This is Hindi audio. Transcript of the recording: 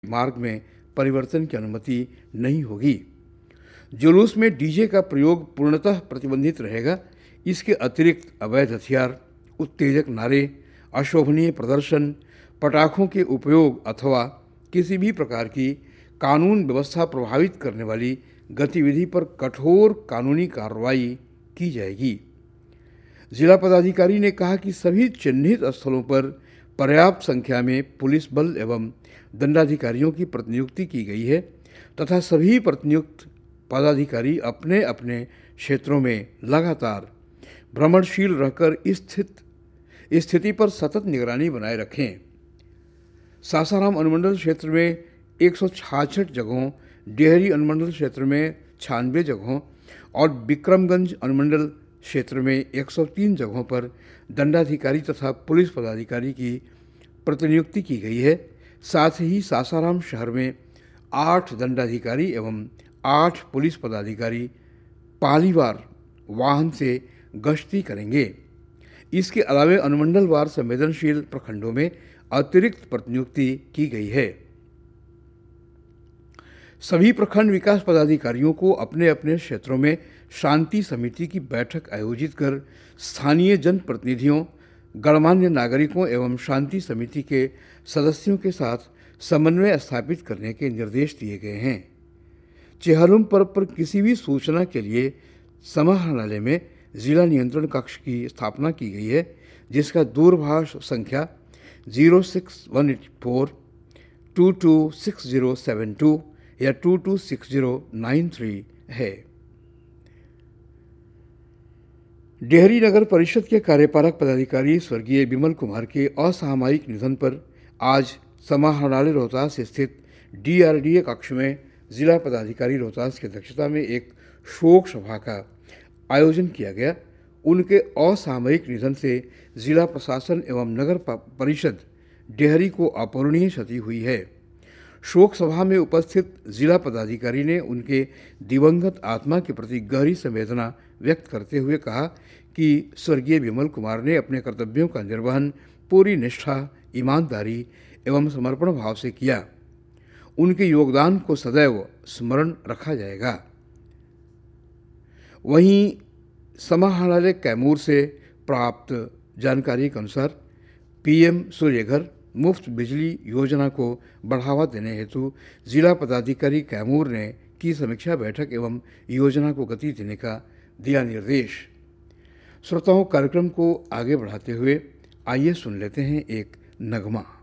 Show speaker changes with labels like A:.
A: मार्ग में परिवर्तन की अनुमति नहीं होगी। जुलूस में डीजे का प्रयोग पूर्णतः प्रतिबंधित रहेगा। इसके अतिरिक्त अवैध हथियार, उत्तेजक नारे, अशोभनीय प्रदर्शन, पटाखों के उपयोग अथवा किसी भी प्रकार की कानून व्यवस्था प्रभावित करने वाली गतिविधि पर कठोर कानूनी कार्रवाई की जाएगी। जिला पदाधिकारी ने कहा कि सभी चिन्हित स्थलों पर पर्याप्त संख्या में पुलिस बल एवं दंडाधिकारियों की प्रतिनियुक्ति की गई है तथा सभी प्रतिनियुक्त पदाधिकारी अपने अपने क्षेत्रों में लगातार भ्रमणशील रहकर स्थिति पर सतत निगरानी बनाए रखें। सासाराम अनुमंडल क्षेत्र में 166 जगहों, डेहरी अनुमंडल क्षेत्र में 96 जगहों और विक्रमगंज अनुमंडल क्षेत्र में 103 जगहों पर दंडाधिकारी तथा पुलिस पदाधिकारी की प्रतिनियुक्ति की गई है। साथ ही सासाराम शहर में 8 दंडाधिकारी एवं 8 पुलिस पदाधिकारी पालीवार वाहन से गश्ती करेंगे। इसके अलावा अनुमंडलवार संवेदनशील प्रखंडों में अतिरिक्त प्रतिनियुक्ति की गई है। सभी प्रखंड विकास पदाधिकारियों को अपने अपने क्षेत्रों में शांति समिति की बैठक आयोजित कर स्थानीय जनप्रतिनिधियों, गणमान्य नागरिकों एवं शांति समिति के सदस्यों के साथ समन्वय स्थापित करने के निर्देश दिए गए हैं। चेहलुम पर्व पर किसी भी सूचना के लिए समाहरणालय में जिला नियंत्रण कक्ष की स्थापना की गई है, जिसका दूरभाष संख्या 0614 226072 या 226093 है। डेहरी नगर परिषद के कार्यपालक पदाधिकारी स्वर्गीय विमल कुमार के असामयिक निधन पर आज समाहरणालय रोहतास स्थित DRDA कक्ष में जिला पदाधिकारी रोहतास की अध्यक्षता में एक शोक सभा का आयोजन किया गया। उनके असामयिक निधन से जिला प्रशासन एवं नगर परिषद डेहरी को अपूरणीय क्षति हुई है। शोक सभा में उपस्थित जिला पदाधिकारी ने उनके दिवंगत आत्मा के प्रति गहरी संवेदना व्यक्त करते हुए कहा कि स्वर्गीय विमल कुमार ने अपने कर्तव्यों का निर्वहन पूरी निष्ठा, ईमानदारी एवं समर्पण भाव से किया। उनके योगदान को सदैव स्मरण रखा जाएगा। वहीं समाहरणालय कैमूर से प्राप्त जानकारी के अनुसार PM सूर्यघर मुफ्त बिजली योजना को बढ़ावा देने हेतु जिला पदाधिकारी कैमूर ने की समीक्षा बैठक एवं योजना को गति देने का दिया निर्देश। श्रोताओं, कार्यक्रम को आगे बढ़ाते हुए आइए सुन लेते हैं एक नगमा।